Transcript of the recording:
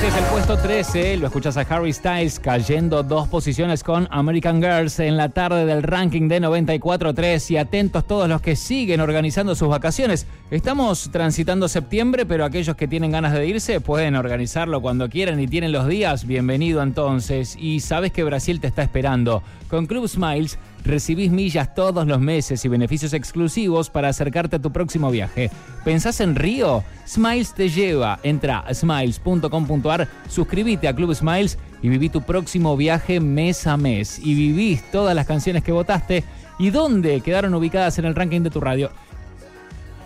es el puesto 13, lo escuchas a Harry Styles cayendo 2 posiciones con American Girls en la tarde del ranking de 94.3 y atentos todos los que siguen organizando sus vacaciones. Estamos transitando septiembre, pero aquellos que tienen ganas de irse pueden organizarlo cuando quieran y tienen los días, bienvenido entonces. Y sabes que Brasil te está esperando. Con Club Smiles recibís millas todos los meses y beneficios exclusivos para acercarte a tu próximo viaje. ¿Pensás en Río? Smiles te lleva. Entra a smiles.com.ar, suscríbete a Club Smiles y viví tu próximo viaje mes a mes. Y vivís todas las canciones que votaste y dónde quedaron ubicadas en el ranking de tu radio.